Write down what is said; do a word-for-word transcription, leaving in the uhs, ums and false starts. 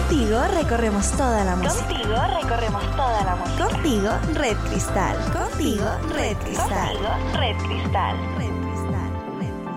Contigo recorremos toda la música. Contigo recorremos toda la música. Contigo, Red Cristal. Contigo, Red Cristal. Contigo, Red Cristal. Red Cristal.